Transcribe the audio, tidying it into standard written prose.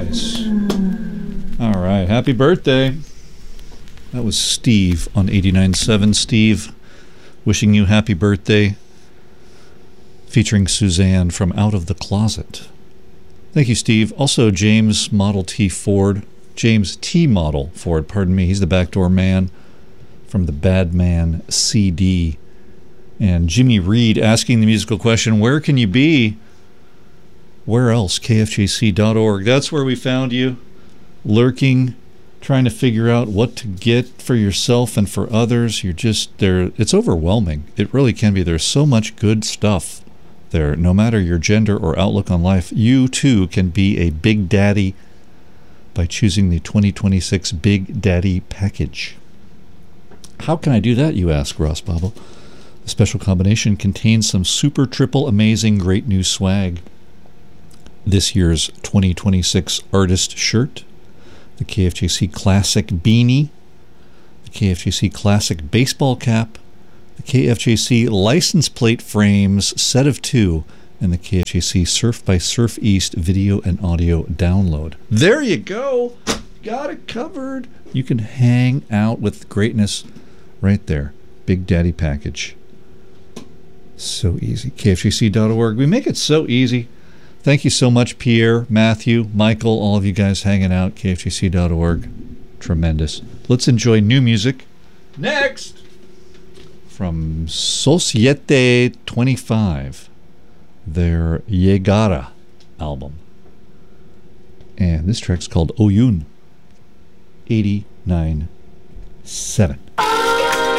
Nice. All right. Happy birthday. That was Steve on 89.7. Steve, wishing you happy birthday. Featuring Suzanne from Out of the Closet. Thank you, Steve. Also, James Model T Ford. James T Model Ford, pardon me. He's the backdoor man from the Bad Man CD. And Jimmy Reed asking the musical question, where can you be? Where else? KFJC.org. That's where we found you. Lurking, trying to figure out what to get for yourself and for others. You're just there. It's overwhelming. It really can be. There's so much good stuff there. No matter your gender or outlook on life, you too can be a Big Daddy by choosing the 2026 Big Daddy package. How can I do that, you ask, Ross Bobble? The special combination contains some super triple amazing great new swag. This year's 2026 artist shirt, the KFJC Classic beanie, the KFJC Classic baseball cap, the KFJC license plate frames set of 2, and the KFJC Surf by Surf East video and audio download. There you go. Got it covered. You can hang out with greatness right there. Big Daddy package. So easy. KFJC.org. We make it so easy. Thank you so much, Pierre, Matthew, Michael, all of you guys hanging out. KFJC.org. Tremendous. Let's enjoy new music. Next! From Societe 25. Their Llegara album. And this track's called Oyun 89.7.